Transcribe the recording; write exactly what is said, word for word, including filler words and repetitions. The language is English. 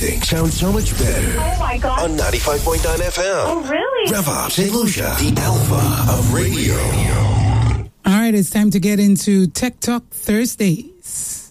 everything sounds so much better. Oh, my God. On ninety-five point nine F M. Oh, really? Rev Up Saint Lucia, the alpha of radio. All right, it's time to get into Tech Talk Thursdays.